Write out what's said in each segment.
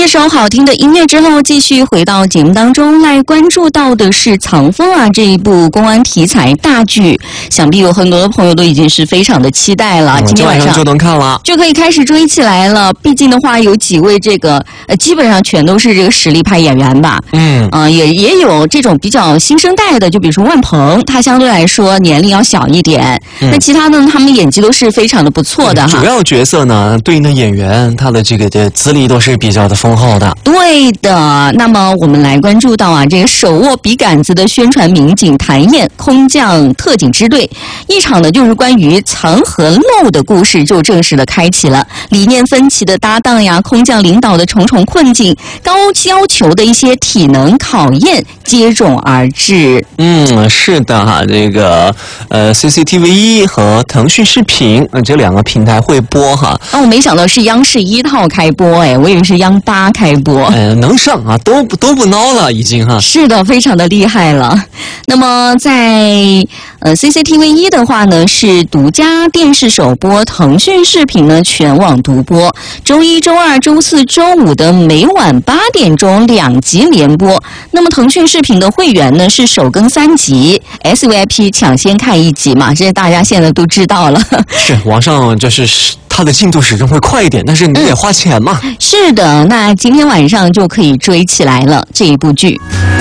4首好听的音乐之后，继续回到节目当中来关注到的是《藏风》这一部公安题材大剧，想必有很多的朋友都已经是非常的期待了。今天晚上就能看了， 就可以开始追起来了。毕竟的话，有几位这个基本上全都是这个实力派演员吧。也有这种比较新生代的，就比如说万鹏，他相对来说年龄要小一点。那其他的他们演技都是非常的不错的哈。 主要角色呢，对应的演员他的这个资历都是比较的丰厚的。对的，那么我们来关注到这个手握笔杆子的宣传民警谭燕空降特警支队，一场呢就是关于藏和漏的故事就正式的开启了。理念分歧的搭档呀，空降领导的重重困境，高要求的一些体能考验接踵而至。 是的哈，这个CCTV1和腾讯视频这两个平台会播哈。 我没想到是央视1套开播，我以为是央8开播。 能上啊，都不孬了已经哈。 是的，非常的厉害了。那么在CCTV1的话呢是独家电视首播，腾讯视频呢全网独播，周1、周2、周4、周5的每晚8点钟2集连播。那么腾讯视频的会员呢是首更3集 ，SVIP 抢先看1集嘛，这大家现在都知道了。 是，网上就是它的进度始终会快一点，但是你得花钱嘛。 是的，那今天晚上就可以追起来了这一部剧。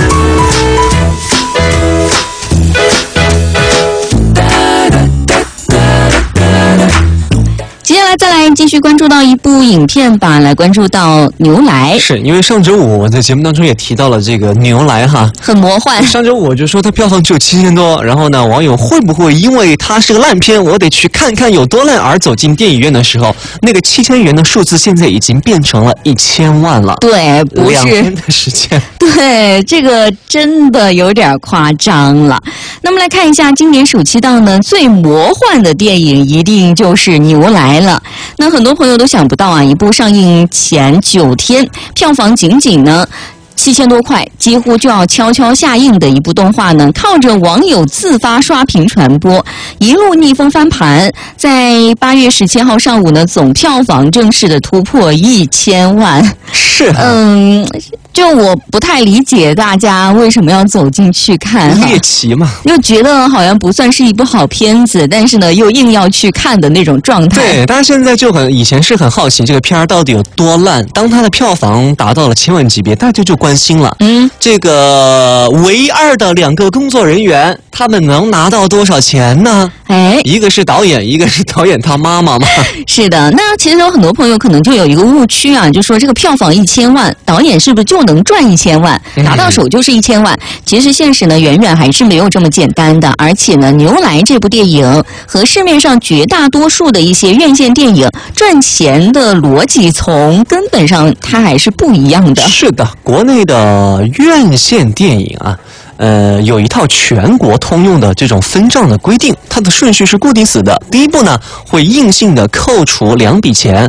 接下来再来继续关注到一部影片吧，来关注到牛来。 是因为上周五我在节目当中也提到了这个牛来哈， 很魔幻。 上周五我就说它票房只有7000多，然后呢，网友会不会因为它是个烂片，我得去看看有多烂而走进电影院的时候，那个7000元的数字现在已经变成了1000万了。 对，不是2 天的时间。 对，这个真的有点夸张了。那么来看一下今年暑期档呢，最魔幻的电影一定就是牛来了。那很多朋友都想不到一部上映前9天票房仅仅呢7000多块，几乎就要悄悄下映的一部动画呢，靠着网友自发刷屏传播，一路逆风翻盘，在8月17号上午呢，总票房正式的突破1000万。 是， 就我不太理解大家为什么要走进去看猎奇嘛， 又觉得好像不算是一部好片子，但是呢又硬要去看的那种状态。 对，大家现在以前是很好奇这个片儿到底有多烂，当它的票房达到了1000万级别，大家就关心了。这个唯二的2个工作人员，他们能拿到多少钱呢？一个是导演，一个是导演他妈妈嘛。 是的，那其实有很多朋友可能就有一个误区就说这个票房1000万，导演是不是就能赚1000万，拿到手就是1000万？其实现实呢远远还是没有这么简单的，而且呢，牛来这部电影和市面上绝大多数的一些院线电影赚钱的逻辑从根本上它还是不一样的。 是的，国内的院线电影有一套全国通用的这种分账的规定，它的顺序是固定死的。第一步呢，会硬性的扣除2笔钱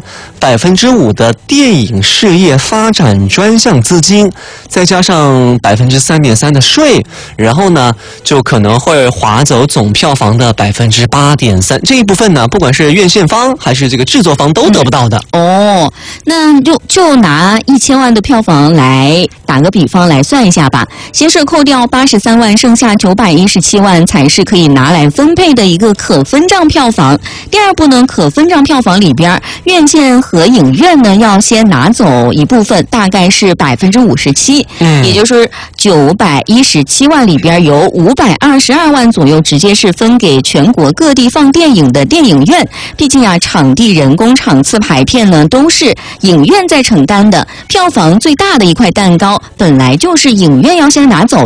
，5%的电影事业发展专项资金，再加上3.3%的税，然后呢，就可能会划走总票房的8.3%。这一部分呢，不管是院线方还是这个制作方都得不到的。 那就拿1000万的票房来打个比方来算一下吧。先是扣掉83万，剩下917万才是可以拿来分配的一个可分账票房。第二步呢，可分账票房里边，院线和影院呢要先拿走一部分，大概是57%，也就是917万里边有522万左右直接是分给全国各地放电影的电影院。毕竟场地、人工、场次排片呢都是影院在承担的，票房最大的一块蛋糕本来就是影院要先拿走